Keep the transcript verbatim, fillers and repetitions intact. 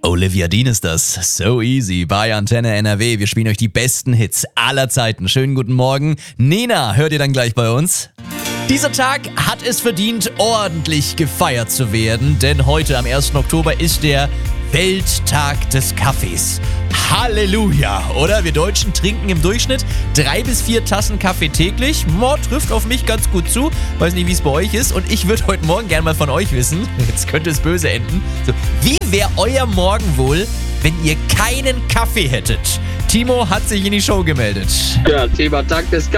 Olivia Dean ist das. So easy bei Antenne N R W. Wir spielen euch die besten Hits aller Zeiten. Schönen guten Morgen. Nena hört ihr dann gleich bei uns. Dieser Tag hat es verdient, ordentlich gefeiert zu werden, denn heute am ersten Oktober ist der Welttag des Kaffees. Halleluja, oder? Wir Deutschen trinken im Durchschnitt drei bis vier Tassen Kaffee täglich. Mo, trifft auf mich ganz gut zu. Weiß nicht, wie es bei euch ist. Und ich würde heute Morgen gerne mal von euch wissen, jetzt könnte es böse enden, so, wie wäre euer Morgen wohl, wenn ihr keinen Kaffee hättet? Timo hat sich in die Show gemeldet. Ja, Thema Tag des